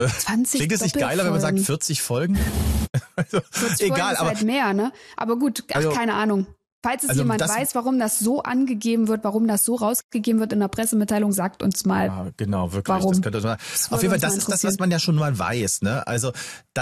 20 Klingt es nicht geiler, wenn man sagt 40 Folgen? Also, 40 egal, Folgen ist aber halt mehr, ne? Aber gut, keine Ahnung. Falls es jemand weiß, warum das so angegeben wird, warum das so rausgegeben wird in der Pressemitteilung, sagt uns mal. Ja, genau, wirklich. Warum. Das könnte man, auf jeden Fall, das ist das, was man ja schon mal weiß, ne? Also,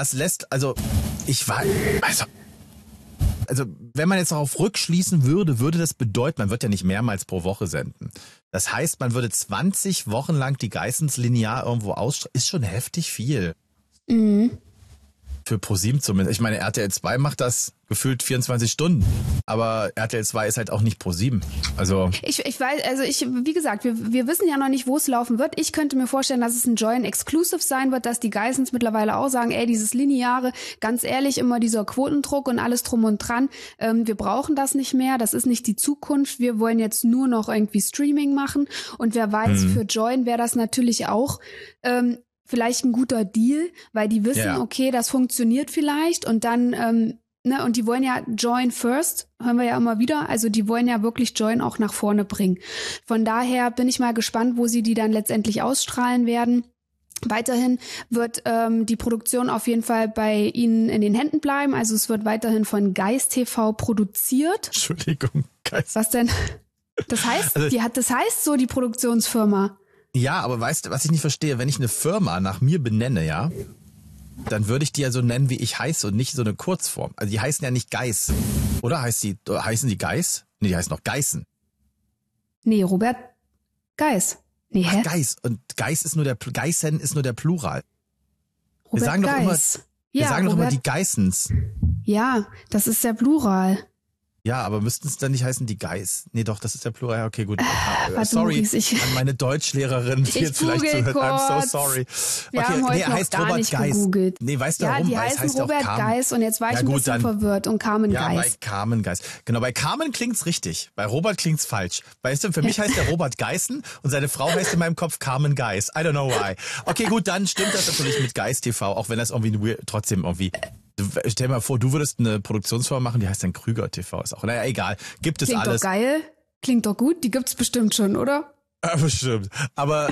wenn man jetzt darauf rückschließen würde das bedeuten, man wird ja nicht mehrmals pro Woche senden. Das heißt, man würde 20 Wochen lang die Geissens linear irgendwo ausstrahlen. Ist schon heftig viel. Mhm. Für ProSieben zumindest. Ich meine, RTL 2 macht das gefühlt 24 Stunden. Aber RTL 2 ist halt auch nicht ProSieben. Also ich weiß, wie gesagt, wir wissen ja noch nicht, wo es laufen wird. Ich könnte mir vorstellen, dass es ein Join Exclusive sein wird, dass die Geissens mittlerweile auch sagen, dieses Lineare, ganz ehrlich, immer dieser Quotendruck und alles drum und dran. Wir brauchen das nicht mehr. Das ist nicht die Zukunft. Wir wollen jetzt nur noch irgendwie Streaming machen. Und wer weiß, für Join wäre das natürlich auch vielleicht ein guter Deal, weil die wissen, okay, das funktioniert vielleicht und dann, und die wollen ja Join first, hören wir ja immer wieder, also die wollen ja wirklich Join auch nach vorne bringen. Von daher bin ich mal gespannt, wo sie die dann letztendlich ausstrahlen werden. Weiterhin wird die Produktion auf jeden Fall bei Ihnen in den Händen bleiben, also es wird weiterhin von Geist TV produziert. Entschuldigung, Geist. Was denn? Das heißt, das heißt so, die Produktionsfirma. Ja, aber weißt du, was ich nicht verstehe? Wenn ich eine Firma nach mir benenne, ja, dann würde ich die ja so nennen, wie ich heiße und nicht so eine Kurzform. Also die heißen ja nicht Geiss. Oder heißen die Geiss? Nee, die heißen noch Geissen. Nee, Robert Geiss. Nee, hä? Geiss. Und Geissen ist nur der Plural. Robert wir sagen Geiss. Doch immer die Geissens. Ja, das ist der Plural. Ja, aber müssten es dann nicht heißen die Geiss? Nee, doch, das ist der Plural. Okay, gut. Sorry an meine Deutschlehrerin, die jetzt vielleicht zuhört. I'm so sorry. Wir haben heute noch heißt gar Robert nicht Geiss. Gegoogelt. Nee, weißt du warum? Die heißen Robert Geiss und jetzt war ich ein bisschen verwirrt und Carmen Geiss. Ja, bei Carmen Geiss. Genau, bei Carmen klingt's richtig. Bei Robert klingt's falsch. Weißt du, für mich heißt der Robert Geissen und seine Frau heißt in meinem Kopf Carmen Geiss. I don't know why. Okay, gut, dann stimmt das natürlich mit Geist TV, auch wenn das irgendwie trotzdem irgendwie... Stell dir mal vor, du würdest eine Produktionsfirma machen, die heißt dann Krüger TV. Ist auch, naja, egal. Gibt es Klingt alles. Klingt doch geil. Klingt doch gut. Die gibt's bestimmt schon, oder? Bestimmt. Aber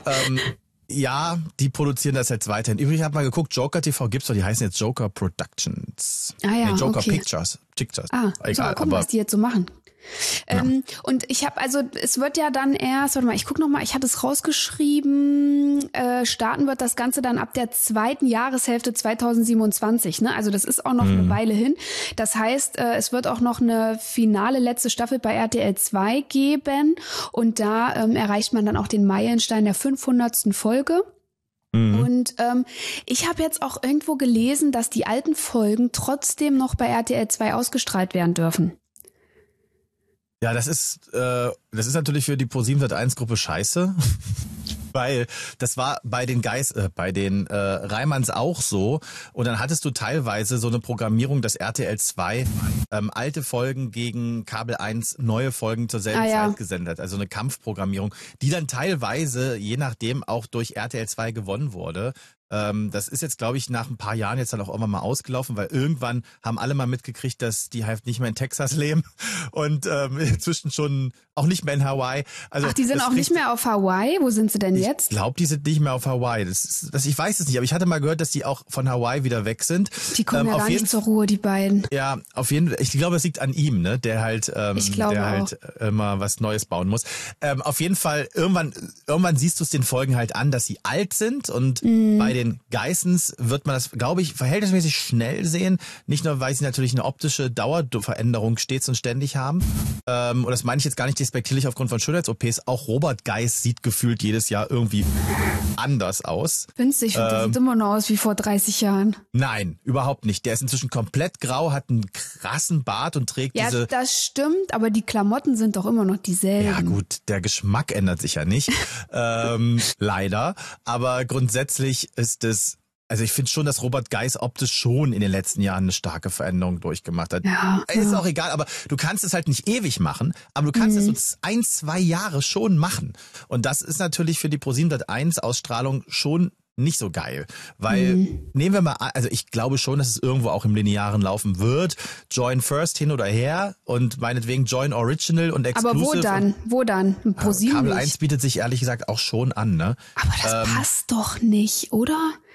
ja, die produzieren das jetzt weiterhin. Übrigens, ich habe mal geguckt, Joker TV gibt's doch, die heißen jetzt Joker Productions. Ah ja, nee, Joker okay. Pictures. Ah, egal. So, gucken, was die jetzt so machen. Ja. Und ich habe, es wird ja dann erst, warte mal, ich guck noch mal, ich hatte es rausgeschrieben, starten wird das Ganze dann ab der 2. Jahreshälfte 2027, ne? Also das ist auch noch eine Weile hin. Das heißt, es wird auch noch eine finale letzte Staffel bei RTL 2 geben und da erreicht man dann auch den Meilenstein der 500. Folge. Und ich habe jetzt auch irgendwo gelesen, dass die alten Folgen trotzdem noch bei RTL 2 ausgestrahlt werden dürfen. Ja, das ist natürlich für die ProSiebenSat.1-Gruppe scheiße, weil das war bei den Reimanns auch so und dann hattest du teilweise so eine Programmierung, dass RTL 2 alte Folgen gegen Kabel 1 neue Folgen zur selben Zeit gesendet hat, also eine Kampfprogrammierung, die dann teilweise, je nachdem, auch durch RTL 2 gewonnen wurde. Das ist jetzt, glaube ich, nach ein paar Jahren jetzt dann auch irgendwann mal ausgelaufen, weil irgendwann haben alle mal mitgekriegt, dass die halt nicht mehr in Texas leben und inzwischen schon auch nicht mehr in Hawaii. Also, ach, die sind auch nicht mehr auf Hawaii? Wo sind sie denn jetzt? Ich glaube, die sind nicht mehr auf Hawaii. Ich weiß es nicht, aber ich hatte mal gehört, dass die auch von Hawaii wieder weg sind. Die kommen ja gar nicht zur Ruhe, die beiden. Ja, auf jeden Fall. Ich glaube, es liegt an ihm, ne, der halt immer was Neues bauen muss. Auf jeden Fall, irgendwann siehst du es den Folgen halt an, dass sie alt sind und bei den Geissens wird man das, glaube ich, verhältnismäßig schnell sehen. Nicht nur, weil sie natürlich eine optische Dauerveränderung stets und ständig haben. Und das meine ich jetzt gar nicht despektierlich aufgrund von Schönheits-OPs. Auch Robert Geiss sieht gefühlt jedes Jahr irgendwie anders aus. Winzig, der sieht immer noch aus wie vor 30 Jahren. Nein, überhaupt nicht. Der ist inzwischen komplett grau, hat einen krassen Bart und trägt diese... Ja, das stimmt, aber die Klamotten sind doch immer noch dieselben. Ja gut, der Geschmack ändert sich ja nicht. Leider. Aber grundsätzlich ist es... Also ich finde schon, dass Robert Geiss optisch schon in den letzten Jahren eine starke Veränderung durchgemacht hat. Ja, ist auch egal, aber du kannst es halt nicht ewig machen, aber du kannst es so 1-2 Jahre schon machen. Und das ist natürlich für die ProSiebenSat.1 Ausstrahlung schon nicht so geil, weil nehmen wir mal an, also ich glaube schon, dass es irgendwo auch im Linearen laufen wird. Join First hin oder her und meinetwegen Join Original und Exclusive. Aber wo dann? ProSieben Kabel nicht. 1 bietet sich ehrlich gesagt auch schon an, ne? Aber das passt doch nicht, oder?